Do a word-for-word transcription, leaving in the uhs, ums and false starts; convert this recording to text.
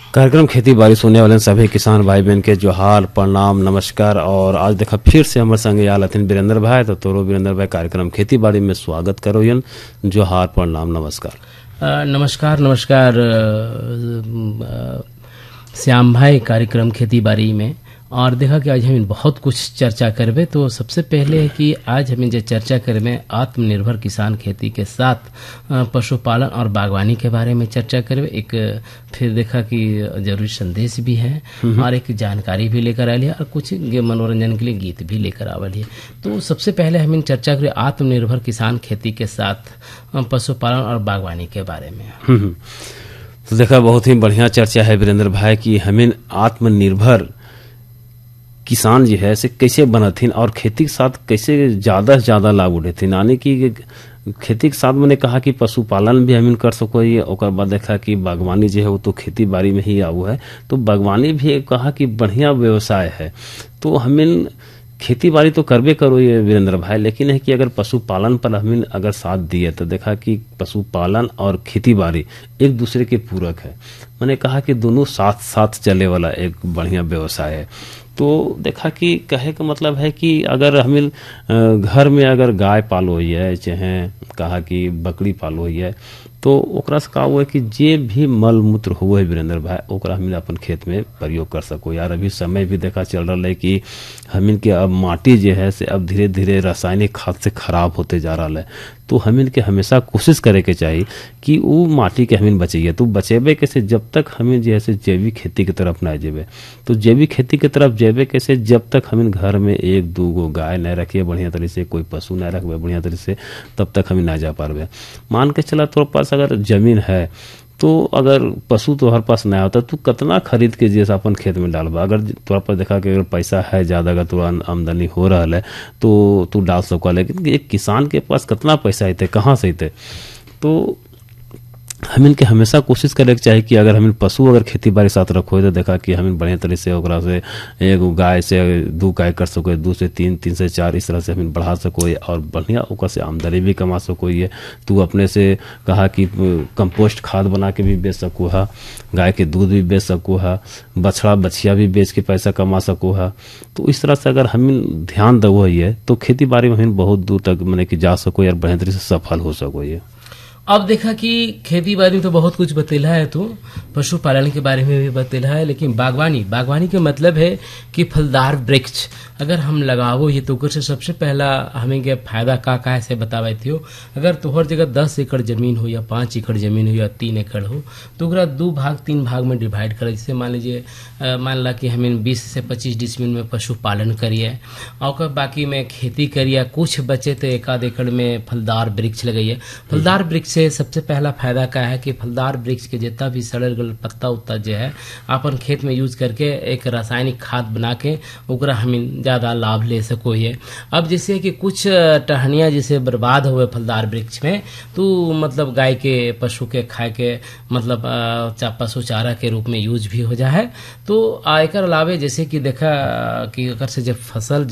कार्यक्रम खेती बाड़ी सुनने वाले सभी किसान भाई बहन के जोहार प्रणाम नमस्कार। और आज देखा फिर से हमारे संग आल हथिन वीरेंद्र भाई। तो तोरो वीरेंद्र भाई कार्यक्रम खेती बाड़ी में स्वागत करो यन जोहार प्रणाम नमस्कार। आ, नमस्कार नमस्कार श्याम भाई कार्यक्रम खेती बाड़ी में। और देखा कि आज हम बहुत कुछ चर्चा करबे। तो सबसे पहले है कि आज हमें जो चर्चा करबे आत्मनिर्भर किसान खेती के साथ पशुपालन और बागवानी के बारे में चर्चा करबे। एक फिर देखा कि जरूरी संदेश भी है और एक जानकारी भी लेकर आए और कुछ मनोरंजन के लिए गीत भी लेकर आवल है। तो सबसे पहले हमें चर्चा करें आत्मनिर्भर किसान खेती के साथ पशुपालन और बागवानी के बारे में। तो देखा बहुत ही बढ़िया चर्चा है वीरेंद्र भाई कि हमें आत्मनिर्भर किसान जो है से कैसे बनथिन और खेती के साथ कैसे ज्यादा से ज्यादा लाभ उठेथिन। यानी कि खेती के साथ मैंने कहा कि पशुपालन भी हमें कर सको ये। और बाद देखा कि बागवानी जो है वो तो खेती बाड़ी में ही आऊ है। तो बागवानी भी कहा कि बढ़िया व्यवसाय है। तो हमें खेती बाड़ी तो करबे करो ये वीरेंद्र भाई, लेकिन है कि अगर पशुपालन पर हमें अगर साथ दिए तो देखा कि पशुपालन और खेती बाड़ी एक दूसरे के पूरक है। मैंने कहा कि दोनों साथ साथ चले वाला एक बढ़िया व्यवसाय है। तो देखा कि कहे का मतलब है कि अगर हमें घर में अगर गाय पालो हुई है चाहे कहा कि बकरी पालो हुई है तो ओकरा से का हुआ है कि जे भी मल मूत्र हुए वीरेंद्र भाई ओकरा हमें अपन खेत में प्रयोग कर सको। यार अभी समय भी देखा चल रहा है कि हमें के अब माटी जो है से अब धीरे धीरे रासायनिक खाद से खराब होते जा रहा है। तो हमें के हमेशा कोशिश करे के चाहिए कि वो माटी के हमें बचैए। तो बचेबे कैसे, जब तक हमें जैसे जैविक खेती की तरफ ना जेबे। तो जैविक खेती की तरफ जेबे कैसे, जब तक हमें घर में एक दो गो गाय न रखिए बढ़िया तरीके से, कोई पशु न रखबे बढ़िया तरीके से, तब तक हमें ना जा पारबे। मान के चला तोर पास अगर जमीन है तो अगर पशु तोहर पास नहीं होता तू कितना खरीद के जैसे अपन खेत में डालबा। अगर तोरा पर देखा कि अगर पैसा है ज्यादा, अगर तोरा आमदनी हो रहा है तो तू डाल सको। लेकिन एक किसान के पास कितना पैसा आते कहाँ से आते। तो हमें के हमेशा कोशिश करे के चाहिए कि अगर हमें पशु अगर खेती बाड़ी साथ रखो तो देखा कि हमें बढ़िया तरह से ओकरा से एक गाय से दो गाय कर सको, दो से तीन, तीन से चार, इस तरह से हमें बढ़ा सको और बढ़िया ओकरा से आमदनी भी कमा सको। ये तू अपने से कहा कि कंपोस्ट खाद बना के भी बेच सको है, गाय के दूध भी बेच सको है, बछड़ा बछिया भी बेच के पैसा कमा सको है। तो इस तरह से अगर हमें ध्यान दो है तो खेती बाड़ी में हमें बहुत दूर तक मैंने कि जा सको यार बढ़िया तरीके से सफल हो सको। ये अब देखा कि खेती बाड़ी में तो बहुत कुछ बतेला है, तो पशुपालन के बारे में भी बतेला है। लेकिन बागवानी बागवानी के मतलब है कि फलदार वृक्ष अगर हम लगावो ये तो ओकर से सबसे पहला हमें के फायदा का का है से बतावे थियो। अगर तोहर जगह दस एकड़ जमीन हो या पांच एकड़ जमीन हो या तीन एकड़ हो तो ओकरा दो भाग तीन भाग में डिवाइड करे। जैसे मान लीजिए मान ला कि हमें बीस से पच्चीस डिसमिल में पशुपालन करिए और बाकी में खेती करिए, कुछ बचे तो एक आध एकड़ में फलदार वृक्ष लगाइए। फलदार वृक्ष से सबसे पहला फायदा क्या है कि फलदार वृक्ष के जितना भी सड़ल गल पत्ता उत्ता जो है अपन खेत में यूज करके एक रासायनिक खाद बना के ओकरा हमें ज्यादा लाभ ले सको। ये अब जैसे कि कुछ टहनिया जैसे बर्बाद हुए फलदार वृक्ष में तो मतलब गाय के पशु के खाए के मतलब पशु चारा के रूप में यूज भी हो जाए। तो एकर अलावे जैसे कि देखा कि अगर से जब फसल